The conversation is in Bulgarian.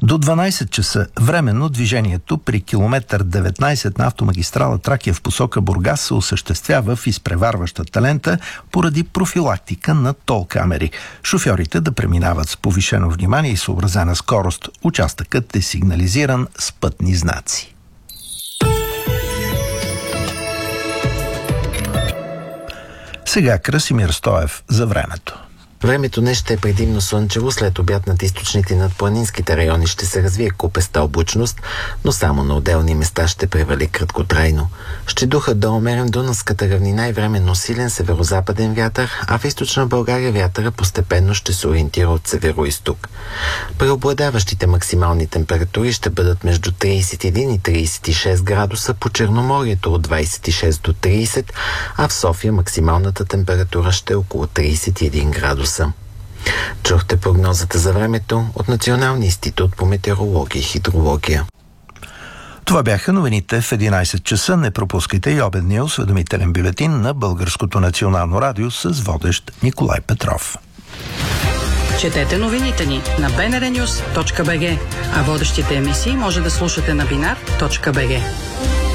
До 12 часа временно движението при километър 19 на автомагистрала Тракия в посока Бургас се осъществява в изпреварващата лента поради профилактика на тол камери. Шофьорите да преминават с повишено внимание и съобразена скорост. Участъкът е сигнализиран с пътни знаци. Сега Красимир Стоев за времето. Времето днес ще е предимно слънчево, след обяд над източните и над планинските райони ще се развие купеста облачност, но само на отделни места ще превали краткотрайно. Ще духа до умерен Дунавската равнина и временно силен северозападен вятър, а в източна България вятъра постепенно ще се ориентира от северо-изток. Преобладаващите максимални температури ще бъдат между 31 и 36 градуса, по Черноморието от 26 до 30, а в София максималната температура ще е около 31 градуса. Чухте прогнозата за времето от Националния институт по метеорология и хидрология. Това бяха новините в 11 часа. Не пропускайте и обедния осведомителен бюлетин на Българското национално радио с водещ Николай Петров. Четете новините ни на bnrnews.bg, а водещите емисии може да слушате на binar.bg.